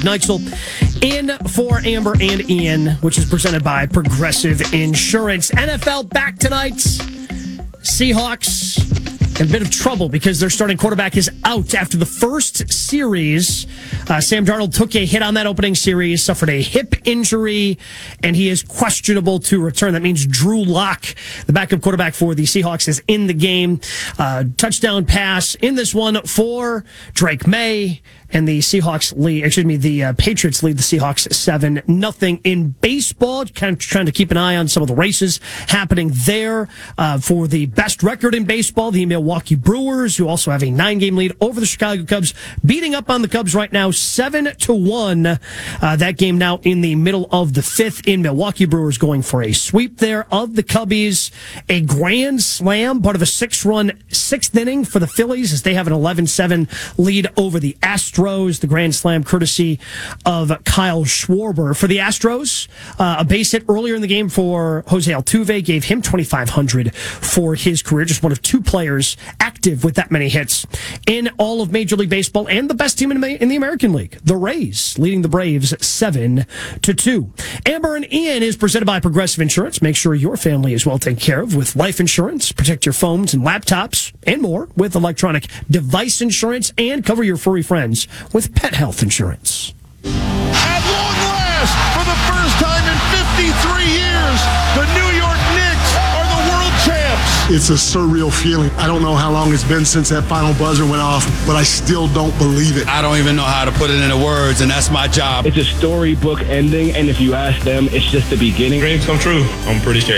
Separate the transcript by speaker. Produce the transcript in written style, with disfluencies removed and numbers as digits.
Speaker 1: Neitzel in for Amber and Ian, which is presented by Progressive Insurance. NFL back tonight. Seahawks in a bit of trouble because their starting quarterback is out after the first series. Sam Darnold took a hit on that opening series, suffered a hip injury, and he is questionable to return. That means Drew Lock, the backup quarterback for the Seahawks, is in the game. Touchdown pass in this one for Drake May. And the Patriots lead the Seahawks 7-0 in baseball. Kind of trying to keep an eye on some of the races happening there. For the best record in baseball, the Milwaukee Brewers, who also have a 9-game lead over the Chicago Cubs, beating up on the Cubs right now 7-1. That game now in the middle of the fifth in Milwaukee. Brewers going for a sweep there of the Cubbies. A grand slam, part of a 6-run sixth inning for the Phillies as they have an 11-7 lead over the Astros. The grand slam courtesy of Kyle Schwarber. For the Astros, a base hit earlier in the game for Jose Altuve gave him 2,500 for his career. Just one of two players active with that many hits in all of Major League Baseball, and the best team in the American League, the Rays, leading the Braves 7-2. Amber and Ian is presented by Progressive Insurance. Make sure your family is well taken care of with life insurance. Protect your phones and laptops and more with electronic device insurance, and cover your furry friends with pet health insurance.
Speaker 2: At long last, for the first time in 53 years, the New York Knicks are the world champs.
Speaker 3: It's a surreal feeling. I don't know how long it's been since that final buzzer went off, but I still don't believe it.
Speaker 4: I don't even know how to put it into words, and that's my job.
Speaker 5: It's a storybook ending, and if you ask them, it's just the beginning.
Speaker 6: Dreams come true. I'm pretty sure.